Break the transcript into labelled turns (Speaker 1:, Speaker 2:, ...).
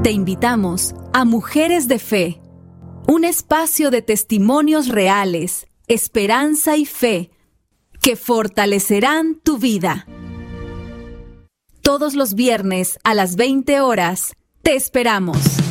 Speaker 1: Te invitamos a Mujeres de Fe, un espacio de testimonios reales, esperanza y fe que fortalecerán tu vida. Todos los viernes a las 20 horas, te esperamos.